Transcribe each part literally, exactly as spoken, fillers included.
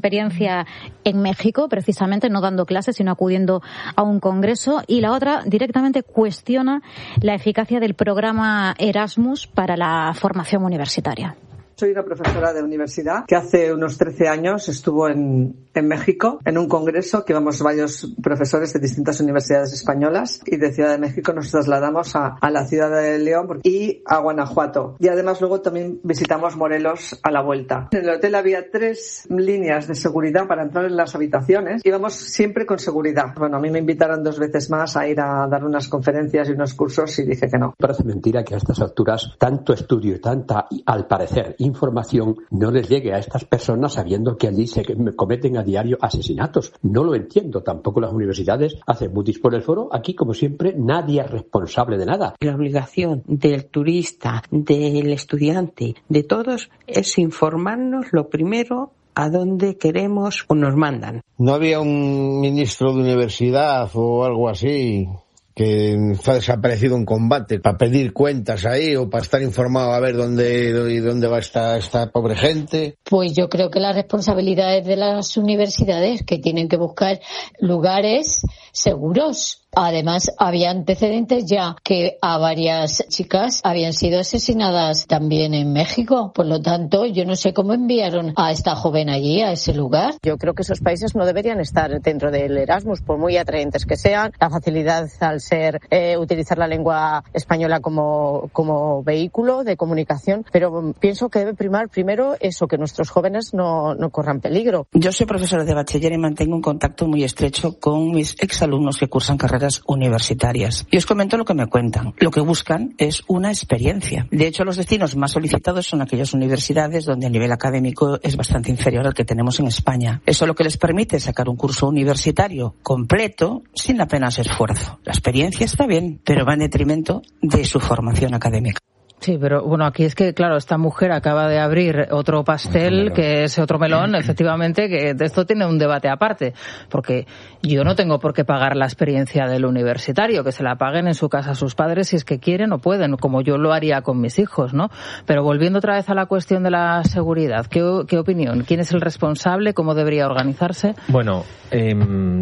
experiencia en México, precisamente no dando clases, sino acudiendo a un congreso, y la otra directamente cuestiona la eficacia del programa Erasmus para la formación universitaria. Soy una profesora de universidad que hace unos trece años estuvo en, en México en un congreso que íbamos varios profesores de distintas universidades españolas, y de Ciudad de México nos trasladamos a, a la ciudad de León y a Guanajuato. Y además luego también visitamos Morelos a la vuelta. En el hotel había tres líneas de seguridad para entrar en las habitaciones. Íbamos siempre con seguridad. Bueno, a mí me invitaron dos veces más a ir a dar unas conferencias y unos cursos y dije que no. Parece mentira que a estas alturas tanto estudio y tanta, al parecer, información no les llegue a estas personas sabiendo que allí se cometen a diario asesinatos. No lo entiendo. Tampoco las universidades hacen mutis por el foro. Aquí, como siempre, nadie es responsable de nada. La obligación del turista, del estudiante, de todos, es informarnos lo primero a dónde queremos o nos mandan. ¿No había un ministro de universidad o algo así que está desaparecido en combate para pedir cuentas ahí o para estar informado a ver dónde, dónde va esta, esta pobre gente? Pues yo creo que la responsabilidad es de las universidades, que tienen que buscar lugares seguros. Además, había antecedentes ya que a varias chicas habían sido asesinadas también en México. Por lo tanto, yo no sé cómo enviaron a esta joven allí, a ese lugar. Yo creo que esos países no deberían estar dentro del Erasmus, por muy atraentes que sean. La facilidad al ser eh, utilizar la lengua española como, como vehículo de comunicación, pero pienso que debe primar primero eso, que nuestros jóvenes no, no corran peligro. Yo soy profesora de bachiller y mantengo un contacto muy estrecho con mis exalumnos que cursan carreras universitarias. Y os comento lo que me cuentan. Lo que buscan es una experiencia. De hecho, los destinos más solicitados son aquellas universidades donde el nivel académico es bastante inferior al que tenemos en España. Eso lo que les permite sacar un curso universitario completo sin apenas esfuerzo. La experiencia está bien, pero va en detrimento de su formación académica. Sí, pero bueno, aquí es que, claro, esta mujer acaba de abrir otro pastel, que es otro melón, efectivamente, que de esto tiene un debate aparte, porque yo no tengo por qué pagar la experiencia del universitario, que se la paguen en su casa sus padres si es que quieren o pueden, como yo lo haría con mis hijos, ¿no? Pero volviendo otra vez a la cuestión de la seguridad, ¿qué, qué opinión? ¿Quién es el responsable? ¿Cómo debería organizarse? Bueno, eh...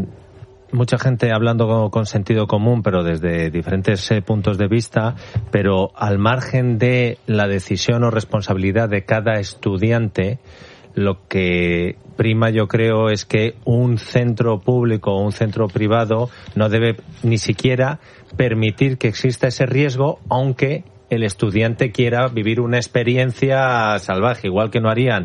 mucha gente hablando con sentido común, pero desde diferentes eh, puntos de vista, pero al margen de la decisión o responsabilidad de cada estudiante, lo que prima, yo creo, es que un centro público o un centro privado no debe ni siquiera permitir que exista ese riesgo, aunque el estudiante quiera vivir una experiencia salvaje, igual que no harían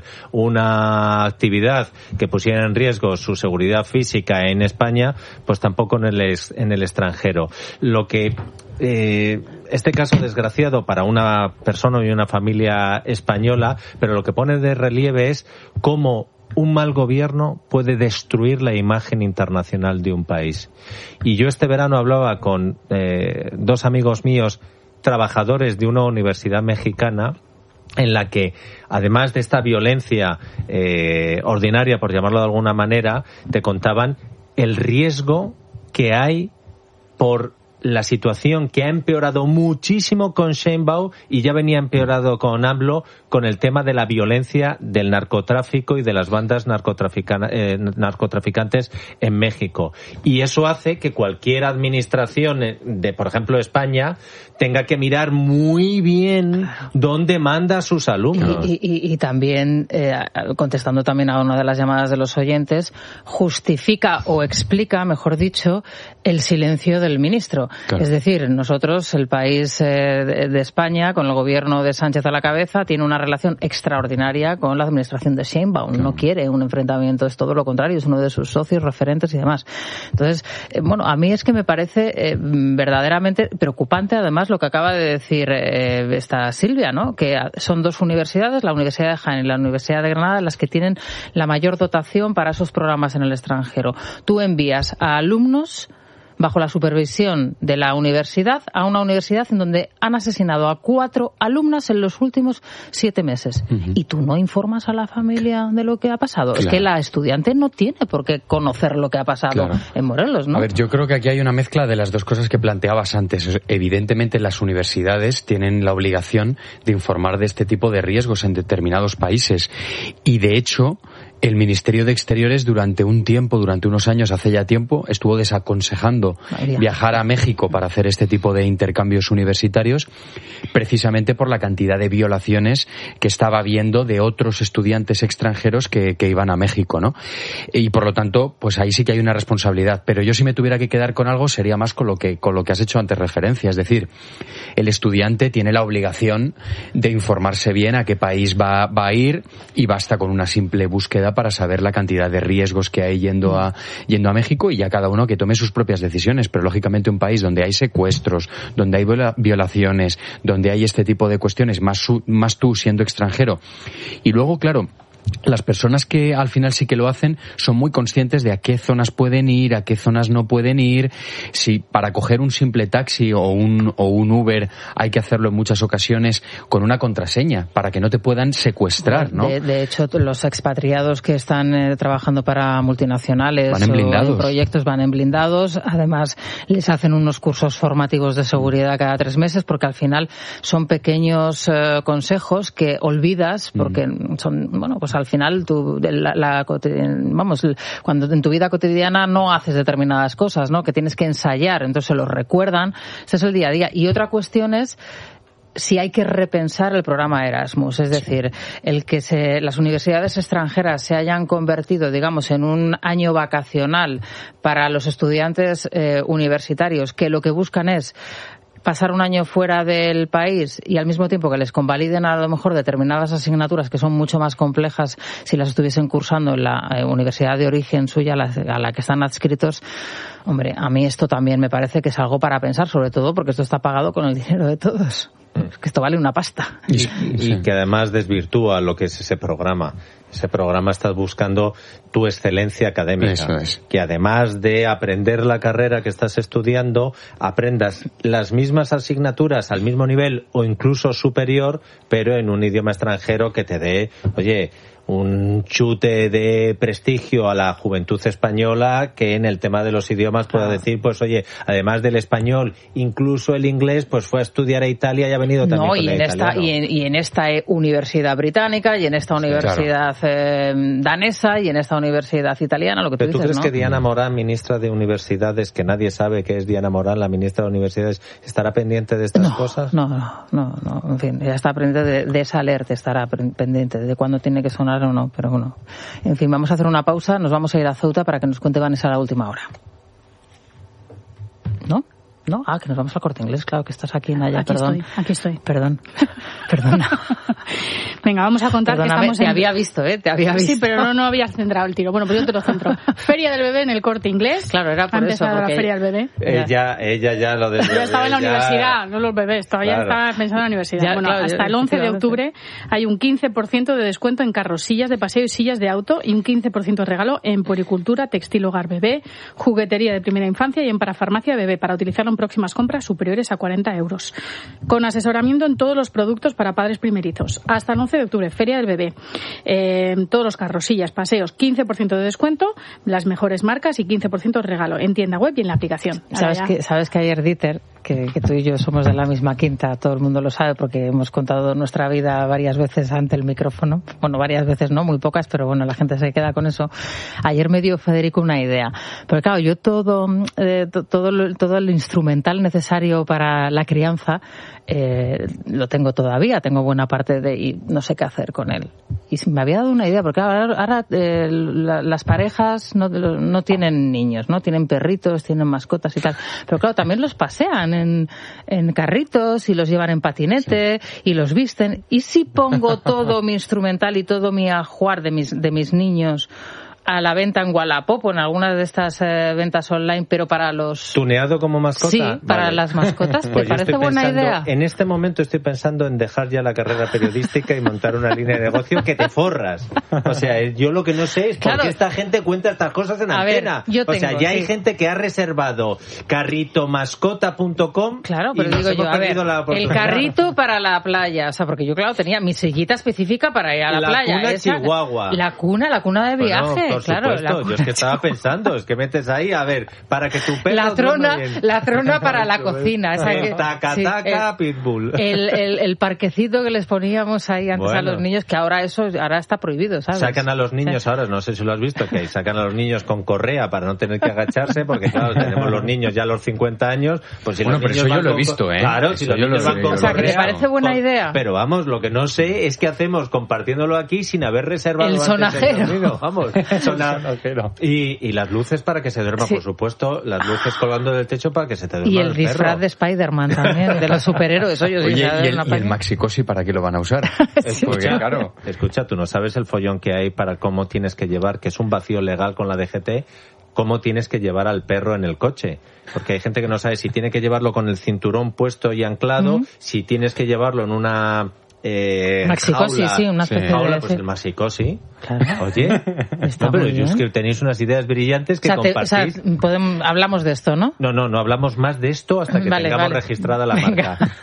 una actividad que pusiera en riesgo su seguridad física en España, pues tampoco en el, en el extranjero. Lo que eh, este caso desgraciado para una persona y una familia española, pero lo que pone de relieve es cómo un mal gobierno puede destruir la imagen internacional de un país. Y yo este verano hablaba con eh, dos amigos míos trabajadores de una universidad mexicana en la que, además de esta violencia eh, ordinaria, por llamarlo de alguna manera, te contaban el riesgo que hay por la situación que ha empeorado muchísimo con Sheinbaum y ya venía empeorado con AMLO, con el tema de la violencia del narcotráfico y de las bandas narcotrafican- eh, narcotraficantes en México. Y eso hace que cualquier administración de, por ejemplo, España, tenga que mirar muy bien dónde manda a sus alumnos. Y, y, y también, eh, contestando también a una de las llamadas de los oyentes, justifica o explica, mejor dicho, el silencio del ministro. Claro. Es decir, nosotros, el país eh, de, de España, con el gobierno de Sánchez a la cabeza, tiene una relación extraordinaria con la administración de Sheinbaum. Claro. No quiere un enfrentamiento, es todo lo contrario, es uno de sus socios, referentes y demás. Entonces, eh, bueno, a mí es que me parece eh, verdaderamente preocupante, además, lo que acaba de decir eh, esta Silvia, ¿no? Que son dos universidades, la Universidad de Jaén y la Universidad de Granada, las que tienen la mayor dotación para esos programas en el extranjero. Tú envías a alumnos bajo la supervisión de la universidad a una universidad en donde han asesinado a cuatro alumnas en los últimos siete meses. Uh-huh. Y tú no informas a la familia de lo que ha pasado. Claro. Es que la estudiante no tiene por qué conocer lo que ha pasado claro. en Morelos, ¿no? A ver, yo creo que aquí hay una mezcla de las dos cosas que planteabas antes. Evidentemente, las universidades tienen la obligación de informar de este tipo de riesgos en determinados países. Y, de hecho, el Ministerio de Exteriores durante un tiempo, durante unos años, hace ya tiempo, estuvo desaconsejando María. viajar a México para hacer este tipo de intercambios universitarios, precisamente por la cantidad de violaciones que estaba habiendo de otros estudiantes extranjeros que, que iban a México, ¿no? Y por lo tanto, pues ahí sí que hay una responsabilidad. Pero yo, si me tuviera que quedar con algo, sería más con lo que, con lo que has hecho antes referencia. Es decir, el estudiante tiene la obligación de informarse bien a qué país va, va a ir, y basta con una simple búsqueda para saber la cantidad de riesgos que hay yendo a, yendo a México, y ya cada uno que tome sus propias decisiones. Pero lógicamente un país donde hay secuestros, donde hay violaciones, donde hay este tipo de cuestiones, más, su, más tú siendo extranjero. Y luego, claro, las personas que al final sí que lo hacen son muy conscientes de a qué zonas pueden ir, a qué zonas no pueden ir. Si para coger un simple taxi o un, o un Uber hay que hacerlo en muchas ocasiones con una contraseña para que no te puedan secuestrar, ¿no? De, de hecho, los expatriados que están eh, trabajando para multinacionales van en blindados. o en proyectos van en blindados. Además, les hacen unos cursos formativos de seguridad cada tres meses, porque al final son pequeños eh, consejos que olvidas, porque mm. son, bueno, pues al final tú, la, la, vamos, cuando en tu vida cotidiana no haces determinadas cosas, ¿no? Que tienes que ensayar, entonces se los recuerdan. Ese es el día a día. Y otra cuestión es si hay que repensar el programa Erasmus, es decir, el que se, las universidades extranjeras se hayan convertido, digamos, en un año vacacional para los estudiantes eh, universitarios, que lo que buscan es pasar un año fuera del país y al mismo tiempo que les convaliden a lo mejor determinadas asignaturas que son mucho más complejas si las estuviesen cursando en la eh, universidad de origen suya a la, a la que están adscritos. Hombre, a mí esto también me parece que es algo para pensar, sobre todo porque esto está pagado con el dinero de todos. Es que esto vale una pasta. Y, y que además desvirtúa lo que es ese programa. Ese programa estás buscando tu excelencia académica. Eso es. Que además de aprender la carrera que estás estudiando, aprendas las mismas asignaturas al mismo nivel o incluso superior, pero en un idioma extranjero que te dé, oye, un chute de prestigio a la juventud española, que en el tema de los idiomas pueda decir, pues oye, además del español, incluso el inglés, pues fue a estudiar a Italia y ha venido también no, con y el en esta italiano. y en, y en esta universidad británica y en esta universidad claro. eh, danesa y en esta universidad italiana, lo que tú ¿Pero tú dices, crees ¿no? que Diana Morán, ministra de Universidades, que nadie sabe que es Diana Morán, la ministra de Universidades, estará pendiente de estas no, cosas? No, no, no, no, en fin, ella está pendiente de, de esa alerta, estará pendiente de cuándo tiene que sonar o no, pero bueno. En fin, vamos a hacer una pausa, nos vamos a ir a Ceuta para que nos cuente Vanessa la última hora. ¿No? ¿No? Ah, que nos vamos al Corte Inglés, claro que estás aquí, Naya, aquí perdón. Estoy, aquí estoy. Perdón, perdona. Venga, vamos a contar Perdóname, que estamos te en... había visto, ¿eh? Te había visto. Sí, pero no, no había centrado el tiro. Bueno, pues yo te lo centro. Feria del Bebé en el Corte Inglés. Claro, era por ha eso. empezado la Feria del Bebé. Ella, ella ya lo del bebé. Ya estaba en la ya... universidad, no los bebés, todavía claro. estaba pensando en la universidad. Ya, bueno, claro, hasta el once de octubre hay un quince por ciento de descuento en carros, sillas de paseo y sillas de auto, y un quince por ciento de regalo en puericultura, textil hogar bebé, juguetería de primera infancia y en parafarmacia bebé, para utilizarlo en próximas compras superiores a cuarenta euros. Con asesoramiento en todos los productos para padres primerizos. Hasta el once de octubre, Feria del Bebé. Eh, todos los carros, sillas, paseos, quince por ciento de descuento, las mejores marcas y quince por ciento de regalo en tienda web y en la aplicación. ¿Sabes que, sabes que ayer Dieter, que, que tú y yo somos de la misma quinta, todo el mundo lo sabe porque hemos contado nuestra vida varias veces ante el micrófono. Bueno, varias veces no, muy pocas, pero bueno, la gente se queda con eso. Ayer me dio Federico una idea. Pero claro, yo todo, eh, todo, todo el instrumental necesario para la crianza eh, lo tengo todavía, tengo buena parte de, y no sé qué hacer con él. Y me había dado una idea, porque ahora, ahora eh, la, las parejas no, no tienen niños, ¿no? Tienen perritos, tienen mascotas y tal. Pero claro, también los pasean en, en carritos y los llevan en patinete sí. y los visten. ¿Y si pongo todo mi instrumental y todo mi ajuar de mis, de mis niños a la venta en Wallapop o en algunas de estas eh, ventas online, pero para los... ¿Tuneado como mascota? Sí, para vale. las mascotas. ¿Te pues parece buena pensando, idea? En este momento estoy pensando en dejar ya la carrera periodística y montar una línea de negocio que te forras. O sea, yo lo que no sé es por claro. qué esta gente cuenta estas cosas en a antena. Ver, yo o sea, tengo, ya sí. hay gente que ha reservado carrito mascota punto com. Claro, pero digo yo, a ver, el carrito para la playa. O sea, porque yo, claro, tenía mi sillita específica para ir a la, la playa. Cuna esa, Chihuahua. La cuna, la cuna de viaje. Bueno, Por claro. Supuesto. La... Yo es que estaba pensando, es que metes ahí, a ver, para que tu perro... La trona, la trona para la cocina. Esa que, taca, sí, taca, el, pitbull. El, el, el parquecito que les poníamos ahí antes bueno. a los niños, que ahora eso ahora está prohibido, ¿sabes? Sacan a los niños sí. ahora, no sé si lo has visto, que sacan a los niños con correa para no tener que agacharse, porque claro, tenemos los niños ya a los cincuenta años, pues si bueno, los pero niños eso yo lo he con... visto, ¿eh? Claro, eso si los niños van con O sea, correa, que te parece buena con... idea. Pero vamos, lo que no sé es qué hacemos compartiéndolo aquí sin haber reservado el sonajero. Antes vamos, sonajero. Y, y las luces para que se duerma, sí. por supuesto, las luces colgando del techo para que se te duerma y el, el disfraz perro. de Spider-Man también, de los superhéroes. Oye, Oye, y el, y el Maxicosi, ¿para qué lo van a usar? sí. Porque, claro. Escucha, tú no sabes el follón que hay para cómo tienes que llevar, que es un vacío legal con la D G T, cómo tienes que llevar al perro en el coche. Porque hay gente que no sabe si tiene que llevarlo con el cinturón puesto y anclado, mm. si tienes que llevarlo en una... Eh, Maxicosi, jaula, sí, una especie sí. jaula, de... pues el Maxicosi. Claro. Oye, Está no, pero muy bien. es que tenéis unas ideas brillantes que o sea, te, compartís. O sea, podemos, hablamos de esto, ¿no? No, no, no hablamos más de esto hasta que vale, tengamos vale. registrada la Venga. marca.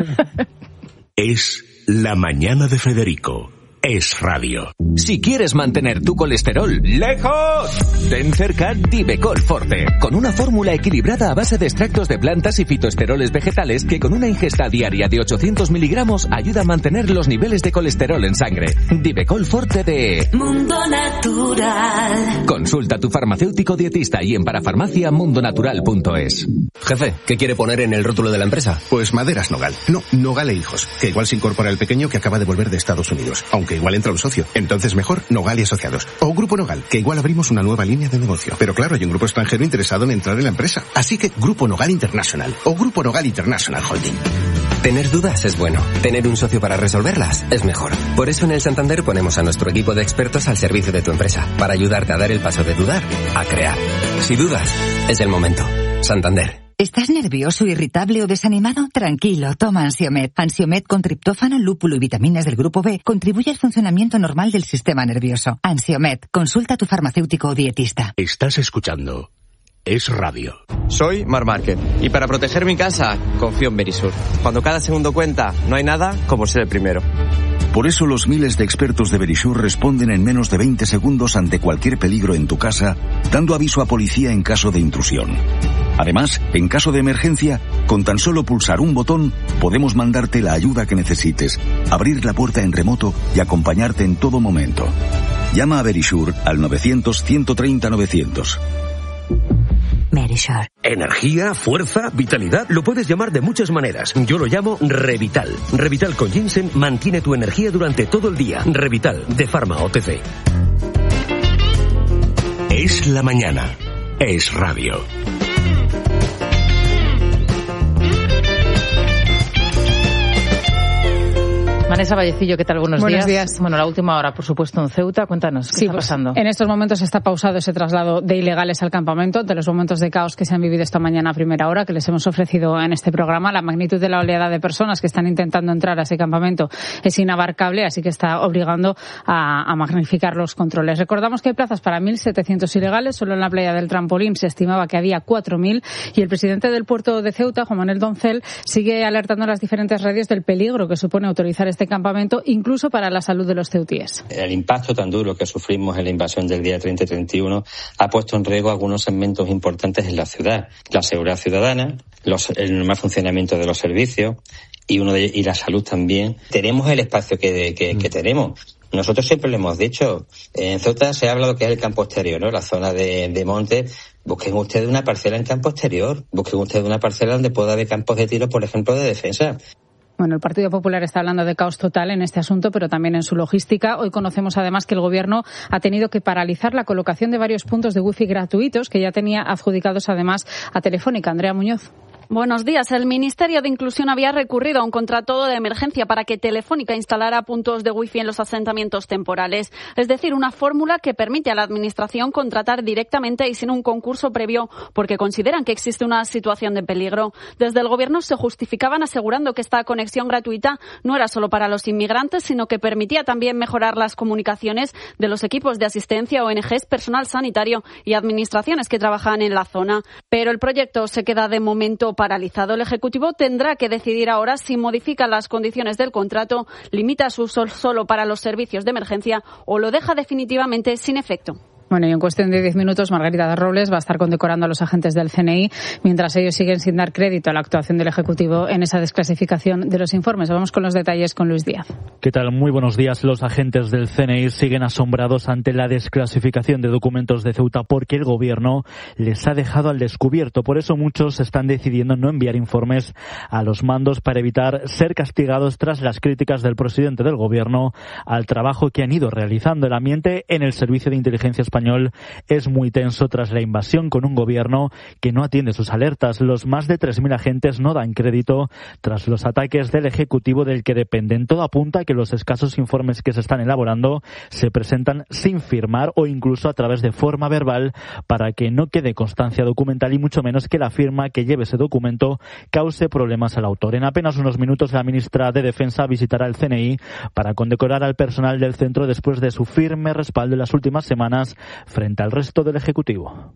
Es La Mañana de Federico. Es radio. Si quieres mantener tu colesterol lejos, ten cerca Divecol Forte, con una fórmula equilibrada a base de extractos de plantas y fitoesteroles vegetales que con una ingesta diaria de ochocientos miligramos ayuda a mantener los niveles de colesterol en sangre. Divecol Forte de Mundo Natural. Consulta a tu farmacéutico dietista y en parafarmacia mundonatural punto es. Jefe, ¿qué quiere poner en el rótulo de la empresa? Pues Maderas Nogal. No, Nogal e Hijos, que igual se incorpora el pequeño que acaba de volver de Estados Unidos. Aunque que igual entra un socio. Entonces mejor Nogal y Asociados. O Grupo Nogal, que igual abrimos una nueva línea de negocio. Pero claro, hay un grupo extranjero interesado en entrar en la empresa. Así que Grupo Nogal International o Grupo Nogal International Holding. Tener dudas es bueno. Tener un socio para resolverlas es mejor. Por eso en el Santander ponemos a nuestro equipo de expertos al servicio de tu empresa, para ayudarte a dar el paso de dudar a crear. Si dudas, es el momento. Santander. ¿Estás nervioso, irritable o desanimado? Tranquilo, toma Ansiomed. Ansiomed con triptófano, lúpulo y vitaminas del grupo B contribuye al funcionamiento normal del sistema nervioso. Ansiomed, consulta a tu farmacéutico o dietista. Estás escuchando Es Radio. Soy Mar Márquez y para proteger mi casa confío en Verisur. Cuando cada segundo cuenta, no hay nada como ser el primero. Por eso los miles de expertos de Verisur responden en menos de veinte segundos ante cualquier peligro en tu casa, dando aviso a policía en caso de intrusión. Además, en caso de emergencia, con tan solo pulsar un botón, podemos mandarte la ayuda que necesites, abrir la puerta en remoto y acompañarte en todo momento. Llama a Verisur al novecientos, ciento treinta, novecientos. Verisur. Energía, fuerza, vitalidad, lo puedes llamar de muchas maneras. Yo lo llamo Revital. Revital con ginseng mantiene tu energía durante todo el día. Revital, de Pharma O T C. Es la mañana. Es radio. Vanessa Vallecillo, ¿qué tal? Buenos, Buenos días. días. Bueno, la última hora, por supuesto, en Ceuta. Cuéntanos, ¿qué sí, está pues, pasando? En estos momentos está pausado ese traslado de ilegales al campamento, de los momentos de caos que se han vivido esta mañana a primera hora, que les hemos ofrecido en este programa. La magnitud de la oleada de personas que están intentando entrar a ese campamento es inabarcable, así que está obligando a, a magnificar los controles. Recordamos que hay plazas para mil setecientos ilegales. Solo en la playa del Trampolín se estimaba que había cuatro mil y el presidente del puerto de Ceuta, Juan Manuel Doncel, sigue alertando a las diferentes radios del peligro que supone autorizar este campamento, incluso para la salud de los ceutíes. El impacto tan duro que sufrimos en la invasión del día treinta y treinta y uno ha puesto en riesgo algunos segmentos importantes en la ciudad. La seguridad ciudadana, los, el normal funcionamiento de los servicios y, uno de, y la salud también. Tenemos el espacio que, que, que tenemos. Nosotros siempre lo hemos dicho. En Ceuta se ha hablado que es el campo exterior, ¿no? La zona de, de monte. Busquen ustedes una parcela en campo exterior. Busquen ustedes una parcela donde pueda haber campos de tiro, por ejemplo, de defensa. Bueno, el Partido Popular está hablando de caos total en este asunto, pero también en su logística. Hoy conocemos además que el Gobierno ha tenido que paralizar la colocación de varios puntos de wifi gratuitos que ya tenía adjudicados además a Telefónica. Andrea Muñoz. Buenos días. El Ministerio de Inclusión había recurrido a un contrato de emergencia para que Telefónica instalara puntos de wifi en los asentamientos temporales. Es decir, una fórmula que permite a la Administración contratar directamente y sin un concurso previo porque consideran que existe una situación de peligro. Desde el Gobierno se justificaban asegurando que esta conexión gratuita no era solo para los inmigrantes, sino que permitía también mejorar las comunicaciones de los equipos de asistencia, O N Ges, personal sanitario y administraciones que trabajan en la zona. Pero el proyecto se queda de momento paralizado. El Ejecutivo tendrá que decidir ahora si modifica las condiciones del contrato, limita su uso solo para los servicios de emergencia o lo deja definitivamente sin efecto. Bueno, y en cuestión de diez minutos, Margarita Robles va a estar condecorando a los agentes del C N I, mientras ellos siguen sin dar crédito a la actuación del Ejecutivo en esa desclasificación de los informes. Vamos con los detalles con Luis Díaz. ¿Qué tal? Muy buenos días. Los agentes del C N I siguen asombrados ante la desclasificación de documentos de Ceuta porque el Gobierno les ha dejado al descubierto. Por eso muchos están decidiendo no enviar informes a los mandos para evitar ser castigados tras las críticas del presidente del Gobierno al trabajo que han ido realizando. El ambiente en el Servicio de Inteligencia Español es muy tenso tras la invasión, con un gobierno que no atiende sus alertas. Los más de tres mil agentes no dan crédito tras los ataques del Ejecutivo del que dependen. Todo apunta a que los escasos informes que se están elaborando se presentan sin firmar o incluso a través de forma verbal para que no quede constancia documental y mucho menos que la firma que lleve ese documento cause problemas al autor. En apenas unos minutos la ministra de Defensa visitará el C N I para condecorar al personal del centro después de su firme respaldo en las últimas semanas frente al resto del Ejecutivo.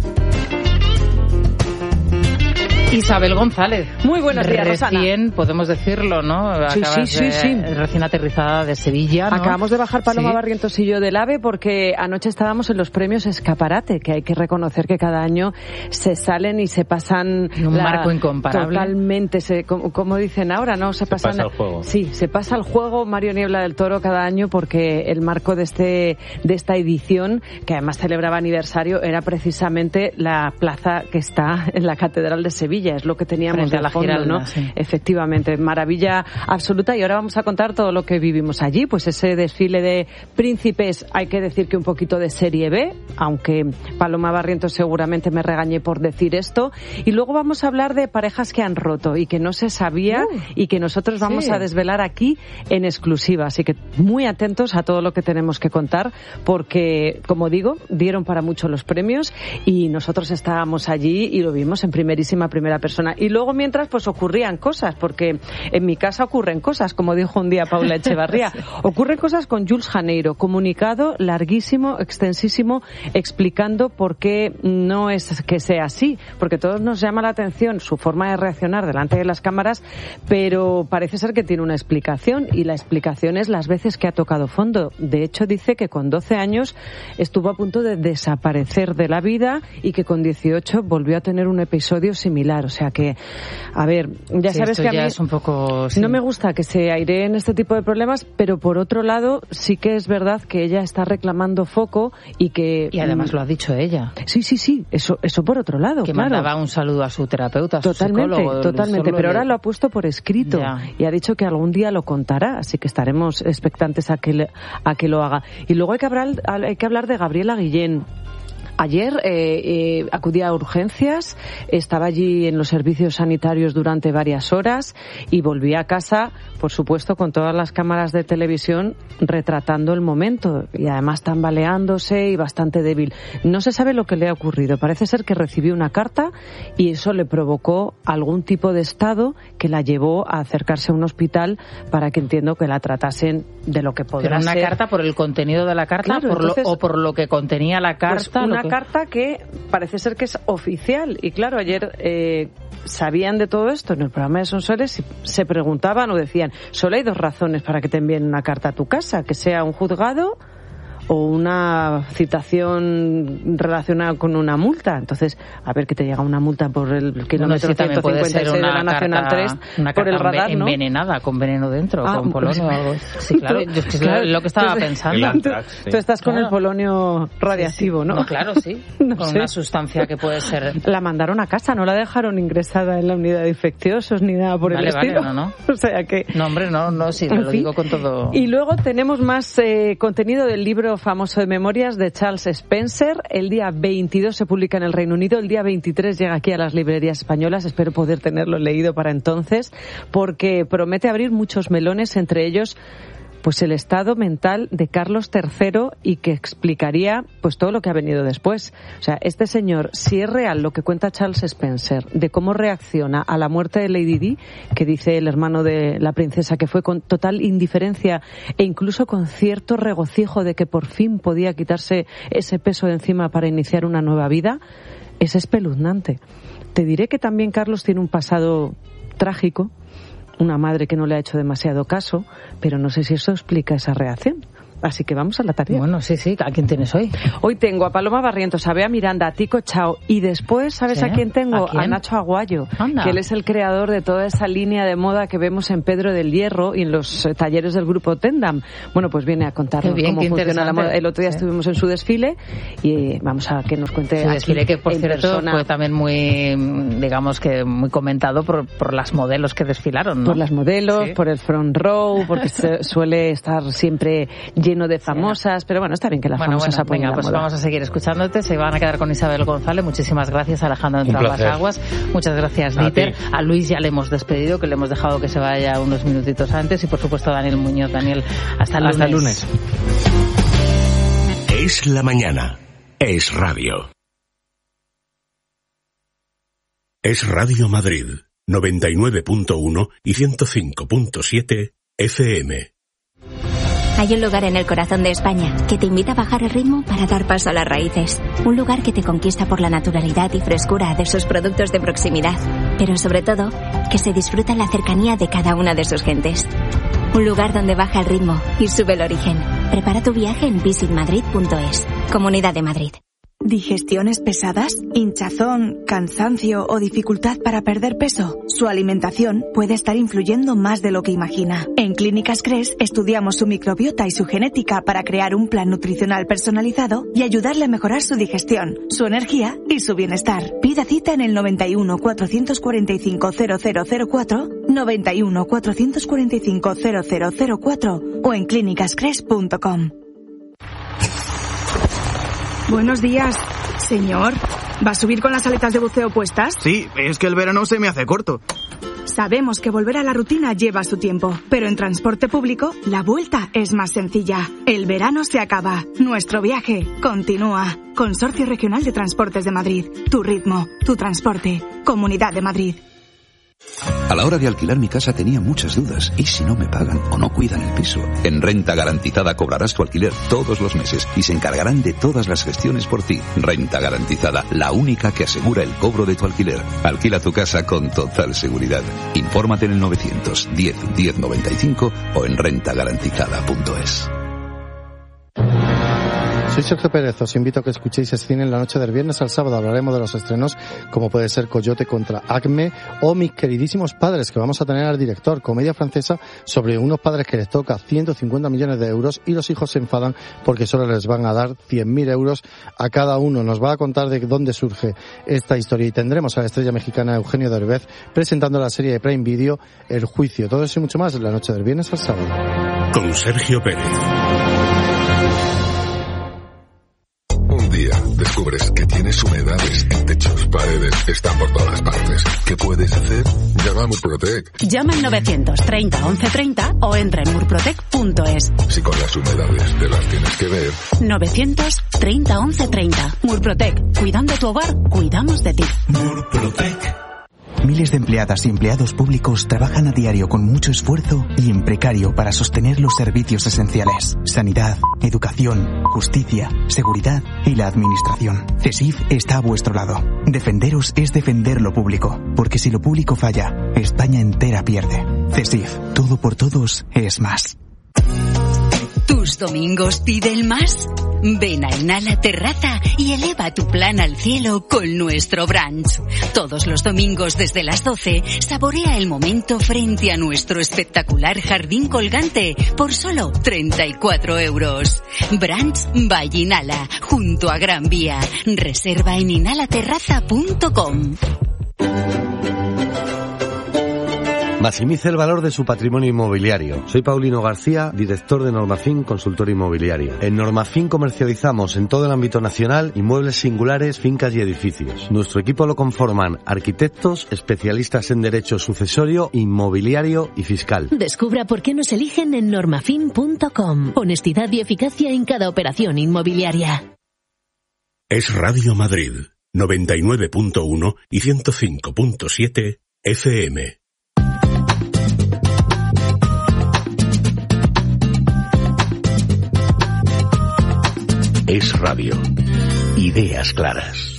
Isabel González. Muy buenos días, Rosana. Recién, podemos decirlo, ¿no? Sí, Acabas sí, sí, de, sí. Recién aterrizada de Sevilla, ¿no? Acabamos de bajar Paloma Sí. Barrientos y yo del AVE porque anoche estábamos en los premios Escaparate, que hay que reconocer que cada año se salen y se pasan... Un marco incomparable. Totalmente, se, como, como dicen ahora, ¿no? Se, Se pasan, pasa el juego. Sí, se pasa el juego Mario Niebla del Toro cada año porque el marco de este de esta edición, que además celebraba aniversario, era precisamente la plaza que está en la Catedral de Sevilla. Es lo que teníamos Frente a de la fondo, Giralda, ¿no? sí. Efectivamente, maravilla absoluta. Y ahora vamos a contar todo lo que vivimos allí. Pues ese desfile de príncipes, hay que decir que un poquito de serie B, aunque Paloma Barrientos seguramente me regañe por decir esto. Y luego vamos a hablar de parejas que han roto y que no se sabía uh, y que nosotros vamos sí. a desvelar aquí en exclusiva. Así que muy atentos a todo lo que tenemos que contar porque, como digo, dieron para mucho los premios y nosotros estábamos allí y lo vimos en primerísima primera persona. Y luego mientras pues ocurrían cosas, porque en mi casa ocurren cosas, como dijo un día Paula Echevarría. Sí. Ocurren cosas con Jules Janeiro, comunicado larguísimo, extensísimo, explicando por qué no es que sea así, porque todos nos llama la atención su forma de reaccionar delante de las cámaras, pero parece ser que tiene una explicación y la explicación es las veces que ha tocado fondo. De hecho, dice que con doce años estuvo a punto de desaparecer de la vida y que con dieciocho volvió a tener un episodio similar, o sea que a ver, ya sí, sabes que a mí es un poco, sí. no me gusta que se aireen este tipo de problemas, pero por otro lado sí que es verdad que ella está reclamando foco y que... Y además lo ha dicho ella. Sí, sí, sí, eso eso por otro lado, que claro. mandaba un saludo a su terapeuta, a su totalmente, psicólogo. Totalmente, pero ahora de... lo ha puesto por escrito ya. y ha dicho que algún día lo contará, así que estaremos expectantes a que, le, a que lo haga. Y luego hay que hablar, hay que hablar de Gabriela Guillén. Ayer eh, eh, acudí a urgencias, estaba allí en los servicios sanitarios durante varias horas y volví a casa, por supuesto, con todas las cámaras de televisión retratando el momento y además tambaleándose y bastante débil. No se sabe lo que le ha ocurrido. Parece ser que recibió una carta y eso le provocó algún tipo de estado que la llevó a acercarse a un hospital para que entiendo que la tratasen de lo que podrá Pero una ser. carta por el contenido de la carta Claro, por entonces, lo, o por lo que contenía la carta. Pues una que... carta que parece ser que es oficial y claro, ayer eh, sabían de todo esto en el programa de Sonsoles y se preguntaban o decían, solo hay dos razones para que te envíen una carta a tu casa, que sea un juzgado o una citación relacionada con una multa. Entonces, a ver que te llega una multa por el kilómetro no, sí, ciento cincuenta y seis de la Nacional carta, tres una por el radar, ¿no? Envenenada, con veneno dentro, ah, con polonio o algo. Sí, claro, yo es que claro, lo que estaba tú, pensando. Tú, sí. tú estás con claro. el polonio radiactivo, sí, sí. ¿no? No, claro, sí. No con sé. Una sustancia que puede ser... La mandaron a casa, no la dejaron ingresada en la unidad de infecciosos ni nada por vale, el estilo. Vale, no, no. O sea que... No, hombre, no, no, sí, te lo fin. digo con todo... Y luego tenemos más eh, contenido del libro famoso de memoria de Charles Spencer. El día veintidós se publica en el Reino Unido, el día veintitrés llega aquí a las librerías españolas. Espero poder tenerlo leído para entonces, porque promete abrir muchos melones, entre ellos pues el estado mental de Carlos tercero y que explicaría pues todo lo que ha venido después. O sea, este señor, si es real lo que cuenta Charles Spencer de cómo reacciona a la muerte de Lady Di, que dice el hermano de la princesa que fue con total indiferencia e incluso con cierto regocijo de que por fin podía quitarse ese peso de encima para iniciar una nueva vida, es espeluznante. Te diré que también Carlos tiene un pasado trágico, una madre que no le ha hecho demasiado caso, pero no sé si eso explica esa reacción. Así que vamos a la tarea. Bueno, sí, sí. ¿A quién tienes hoy? Hoy tengo a Paloma Barrientos, a Bea Miranda, a Tico Chao y después, ¿sabes ¿Sí? a quién tengo? ¿A quién? A Nacho Aguayo, Anda. que él es el creador de toda esa línea de moda que vemos en Pedro del Hierro y en los eh, talleres del grupo Tendam. Bueno, pues viene a contarnos Qué bien, cómo qué funciona la moda. El otro día sí. estuvimos en su desfile y eh, vamos a que nos cuente Su aquí desfile que, por en cierto, persona. fue también muy, digamos que muy comentado por, por las modelos que desfilaron, ¿no? Por las modelos, Sí. por el front row, porque se, suele estar siempre lleno de famosas, pero bueno, está bien que las Bueno, famosas bueno, apoyen venga, la pues moda. vamos a seguir escuchándote. Se van a quedar con Isabel González. Muchísimas gracias, Alejandro Un Entrambas placer. Aguas. Muchas gracias, A Dieter. ti. A Luis ya le hemos despedido, que le hemos dejado que se vaya unos minutitos antes. Y por supuesto a Daniel Muñoz. Daniel, hasta el lunes. Hasta el lunes. Es la mañana. Es radio. Es Radio Madrid, noventa y nueve punto uno y ciento cinco punto siete F M. Hay un lugar en el corazón de España que te invita a bajar el ritmo para dar paso a las raíces. Un lugar que te conquista por la naturalidad y frescura de sus productos de proximidad, pero sobre todo, que se disfruta en la cercanía de cada una de sus gentes. Un lugar donde baja el ritmo y sube el origen. Prepara tu viaje en visit madrid punto es. Comunidad de Madrid. ¿Digestiones pesadas? ¿Hinchazón, cansancio o dificultad para perder peso? Su alimentación puede estar influyendo más de lo que imagina. En Clínicas Cres estudiamos su microbiota y su genética para crear un plan nutricional personalizado y ayudarle a mejorar su digestión, su energía y su bienestar. Pida cita en el noventa y uno, cuatrocientos cuarenta y cinco, cero cero cero cuatro, noventa y uno, cuatrocientos cuarenta y cinco, cero cero cero cuatro o en clínicas cres punto com. Buenos días, señor. ¿Va a subir con las aletas de buceo puestas? Sí, es que el verano se me hace corto. Sabemos que volver a la rutina lleva su tiempo, pero en transporte público la vuelta es más sencilla. El verano se acaba, nuestro viaje continúa. Consorcio Regional de Transportes de Madrid. Tu ritmo, tu transporte. Comunidad de Madrid. A la hora de alquilar mi casa tenía muchas dudas. ¿Y si no me pagan o no cuidan el piso? En Renta Garantizada cobrarás tu alquiler todos los meses y se encargarán de todas las gestiones por ti. Renta Garantizada, la única que asegura el cobro de tu alquiler. Alquila tu casa con total seguridad. Infórmate en el novecientos diez diez noventa y cinco o en renta garantizada punto es. Soy Sergio Pérez, os invito a que escuchéis Cine en la noche del viernes al sábado. Hablaremos de los estrenos como puede ser Coyote contra Acme o Mis queridísimos padres, que vamos a tener al director, comedia francesa sobre unos padres que les toca ciento cincuenta millones de euros y los hijos se enfadan porque solo les van a dar cien mil euros a cada uno. Nos va a contar de dónde surge esta historia y tendremos a la estrella mexicana Eugenio Derbez presentando la serie de Prime Video El Juicio. Todo eso y mucho más en la noche del viernes al sábado. Con Sergio Pérez. Un día descubres que tienes humedades en techos, paredes, están por todas partes. ¿Qué puedes hacer? Llama a Murprotec. Llama al novecientos treinta once treinta o entra en murprotec punto es. Si con las humedades te las tienes que ver. novecientos treinta once treinta. Murprotec. Cuidando tu hogar, cuidamos de ti. Murprotec. Miles de empleadas y empleados públicos trabajan a diario con mucho esfuerzo y en precario para sostener los servicios esenciales. Sanidad, educación, justicia, seguridad y la administración. CESIF está a vuestro lado. Defenderos es defender lo público, porque si lo público falla, España entera pierde. CESIF, todo por todos es más. ¿Tus domingos piden más? Ven a Inhala Terraza y eleva tu plan al cielo con nuestro brunch. Todos los domingos desde las doce, saborea el momento frente a nuestro espectacular jardín colgante por solo treinta y cuatro euros. Brunch by Inhala, junto a Gran Vía. Reserva en inhala terraza punto com. Maximice el valor de su patrimonio inmobiliario. Soy Paulino García, director de Normafin Consultor Inmobiliario. En Normafin comercializamos en todo el ámbito nacional inmuebles singulares, fincas y edificios. Nuestro equipo lo conforman arquitectos, especialistas en derecho sucesorio, inmobiliario y fiscal. Descubra por qué nos eligen en normafin punto com. Honestidad y eficacia en cada operación inmobiliaria. Es Radio Madrid, noventa y nueve punto uno y ciento cinco punto siete F M. Es radio. Ideas claras.